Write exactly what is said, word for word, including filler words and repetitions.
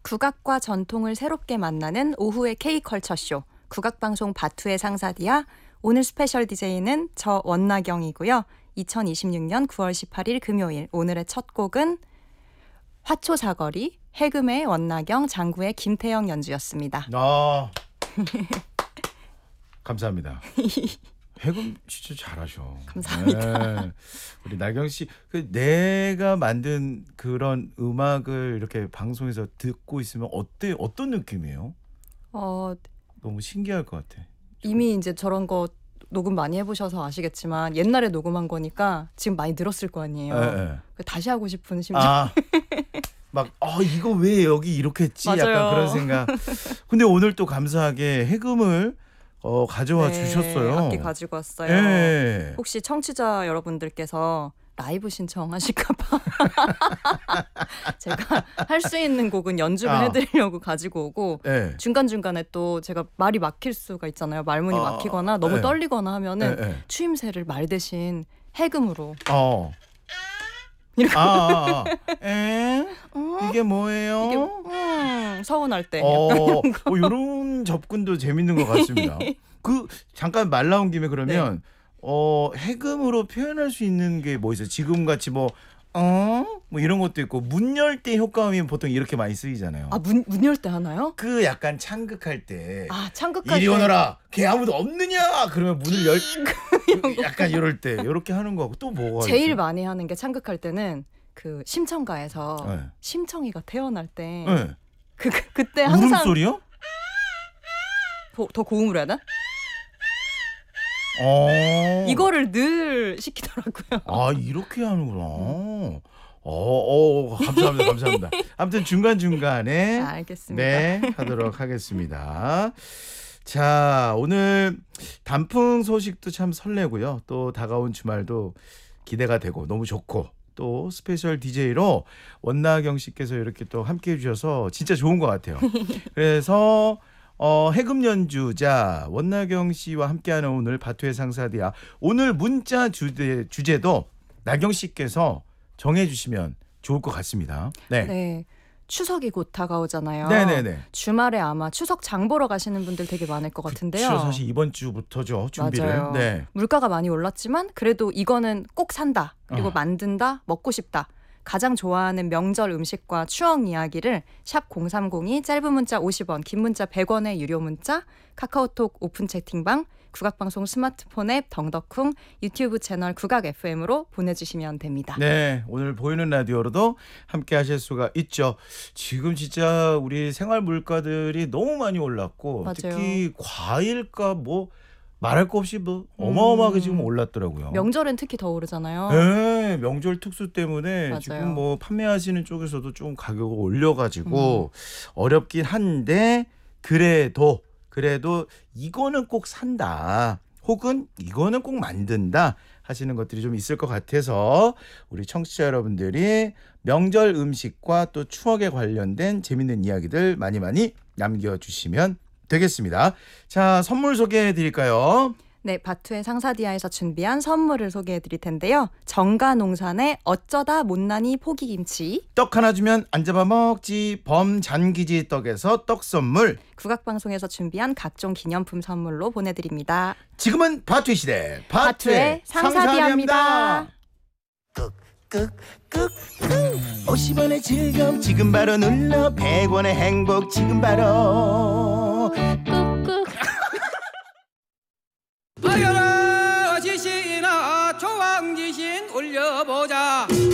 국악과 전통을 새롭게 만나는 오후의 K컬처쇼 국악방송 바투의 상사디아. 오늘 스페셜 디제이는 저 원나경이고요. 이천이십육 년 구월 십팔일 금요일 오늘의 첫 곡은 화초사거리 해금의 원나경 장구의 김태영 연주였습니다. 아 감사합니다. 해금 진짜 잘하셔. 감사합니다. 네. 우리 나경 씨, 그 내가 만든 그런 음악을 이렇게 방송에서 듣고 있으면 어때? 어떤 느낌이에요? 어, 너무 신기할 것 같아. 이미 이제 저런 거 녹음 많이 해보셔서 아시겠지만 옛날에 녹음한 거니까 지금 많이 늘었을 거 아니에요. 네, 네. 다시 하고 싶은 심정. 아, 막 어, 이거 왜 여기 이렇게 했지? 맞아요. 약간 그런 생각. 근데 오늘 또 감사하게 해금을 어, 가져와 네, 주셨어요. 악기 가지고 왔어요. 네. 혹시 청취자 여러분들께서 라이브 신청하실까봐 제가 할 수 있는 곡은 연주를 아. 해드리려고 가지고 오고 네. 중간중간에 또 제가 말이 막힐 수가 있잖아요. 말문이 아, 막히거나 너무 네. 떨리거나 하면은 네, 네. 추임새를 말 대신 해금으로 어. 이렇게. 아, 아, 아. 에? 어? 이게 뭐예요? 이게 음, 서운할 때 어, 어, 이런 접근도 재밌는 것 같습니다. 그 잠깐 말 나온 김에 그러면 네. 어, 해금으로 표현할 수 있는 게 뭐 있어요? 지금 같이 뭐 어? 뭐 이런 것도 있고 문 열 때 효과음이 보통 이렇게 많이 쓰이잖아요. 아, 문, 문 열 때 하나요? 그 약간 창극할 때 아, 창극할 이리 때 오너라. 걔 아무도 없느냐? 그러면 문을 열 약간 이럴 때 이렇게 하는 거하고 또 뭐가 제일 있어요? 많이 하는 게 창극할 때는 그 심청가에서 네. 심청이가 태어날 때 네. 그, 그 그때 항상 울음소리요? 더, 더 고음으로 해야 돼? 어. 이거를 늘 시키더라고요. 아, 이렇게 하는구나. 어, 어, 감사합니다. 감사합니다. 아무튼 중간중간에 아, 알겠습니다. 네, 하도록 하겠습니다. 자, 오늘 단풍 소식도 참 설레고요. 또 다가온 주말도 기대가 되고 너무 좋고 또 스페셜 디제이로 원나경 씨께서 이렇게 또 함께 해주셔서 진짜 좋은 것 같아요. 그래서 어, 해금 연주자 원나경 씨와 함께하는 오늘 바투의 상사디아. 오늘 문자 주제, 주제도 나경 씨께서 정해주시면 좋을 것 같습니다. 네. 네. 추석이 곧 다가오잖아요. 네네네. 주말에 아마 추석 장 보러 가시는 분들 되게 많을 것 같은데요. 그렇죠. 사실 이번 주부터죠. 준비를. 맞아요. 네. 물가가 많이 올랐지만 그래도 이거는 꼭 산다. 그리고 어. 만든다. 먹고 싶다. 가장 좋아하는 명절 음식과 추억 이야기를 샵 공삼공이 짧은 문자 오십 원, 긴 문자 백 원의 유료 문자, 카카오톡 오픈 채팅방, 국악방송 스마트폰 앱 덩덕쿵, 유튜브 채널 국악 에프엠으로 보내주시면 됩니다. 네, 오늘 보이는 라디오로도 함께 하실 수가 있죠. 지금 진짜 우리 생활 물가들이 너무 많이 올랐고 맞아요. 특히 과일값 뭐 말할 거 없이 뭐 어마어마하게 지금 올랐더라고요. 명절엔 특히 더 오르잖아요. 네, 명절 특수 때문에 맞아요. 지금 뭐 판매하시는 쪽에서도 좀 가격을 올려가지고 음. 어렵긴 한데 그래도 그래도 이거는 꼭 산다. 혹은 이거는 꼭 만든다 하시는 것들이 좀 있을 것 같아서 우리 청취자 여러분들이 명절 음식과 또 추억에 관련된 재밌는 이야기들 많이 많이 남겨주시면 되겠습니다. 자, 선물 소개해 드릴까요? 네, 바투의 상사디아에서 준비한 선물을 소개해 드릴 텐데요. 정가농산의 어쩌다 못난이 포기김치, 떡 하나 주면 안 잡아 먹지 범잔기지 떡에서 떡 선물, 국악방송에서 준비한 각종 기념품 선물로 보내드립니다. 지금은 바투의 시대 바투의 바투의 상사디아입니다. 꾹꾹꾹 오십 원의 즐거움 지금 바로 눌러 백 원의 행복 지금 바로 꾹꾹. 아여라 지신아 초왕지신 올려보자.